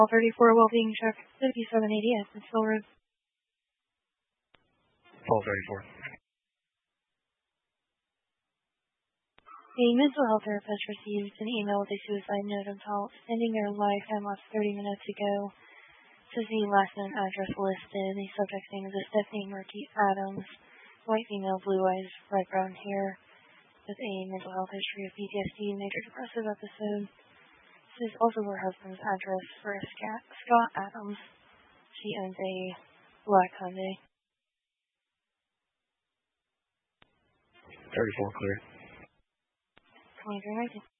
34 well-being check, 5780 Evansville Road. 1234. A mental health therapist received an email with a suicide note about ending their life and left 30 minutes ago. This is the last known address listed. The subject's name is Stephanie Murky Adams. White female, blue eyes, light brown hair, with a mental health history of PTSD, major depressive episode. This is also her husband's address for Scott Adams. She owns a black Hyundai. 34 clear. 2319.